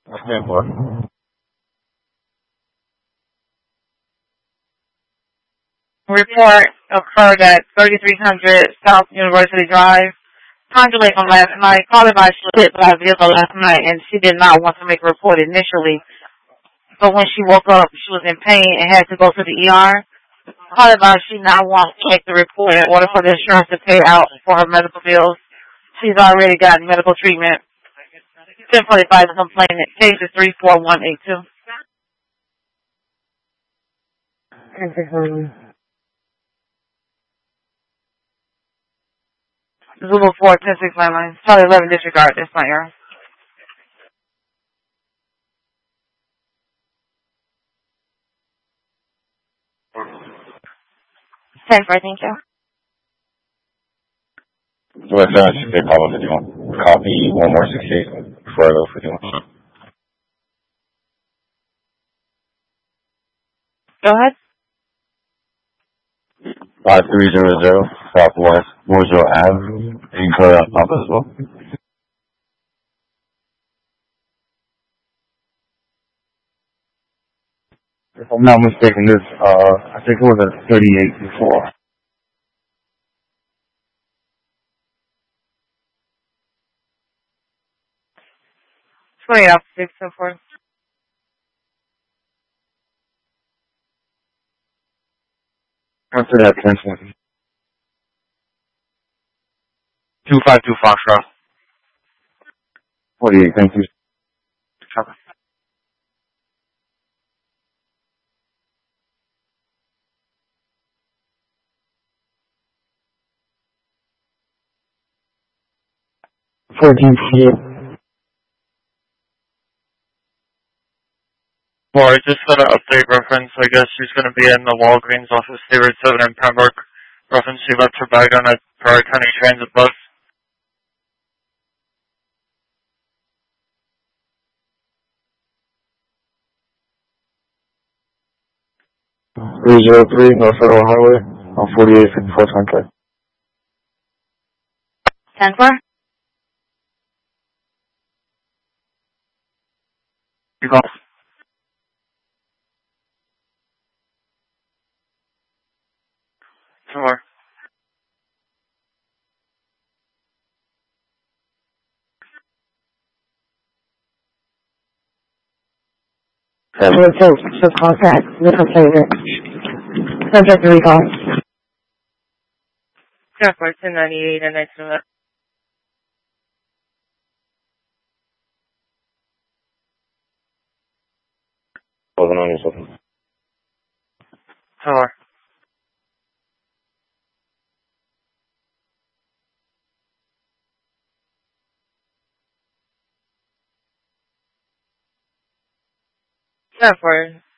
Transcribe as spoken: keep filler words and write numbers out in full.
ten four. Report occurred at thirty-three hundred South University Drive. Conjure on last night. Caller by she was hit by a vehicle last night, and she did not want to make a report initially. But when she woke up, she was in pain and had to go to the E R. Caller by she now wants to make the report in order for the insurance to pay out for her medical bills. She's already gotten medical treatment. ten forty-five is complainant. Case is three four one eight two. Zulu four, ten six nine nine. Charlie eleven, disregard. That's not yours. ten four, thank you. So let's uh, sixty-eight Pablo fifty-one. Copy one more sixty-eight before I go fifty-one. Go ahead. five three zero zero Southwest Mojo Avenue. You can clear that up as well. If I'm not mistaken, this, uh, I think it was a thirty-eight before. twenty-eight off six oh four. After that, ten twenty. two five two Foxtrot. forty-eight, thank you. Copy. fourteen forty-eight. Well, I just got an update reference. I guess she's going to be in the Walgreens office, State seven in Pembroke. Reference, she left her bag on a Prairie County Transit bus. three zero three North Federal Highway on forty-eight fifty-four Turnpike. ten four? You go. Sure. So we'll take the contact with her favorite. Subject to recall. ten four, ten ninety-eight, and next to that. Wasn't on yourself. Sure. ten four.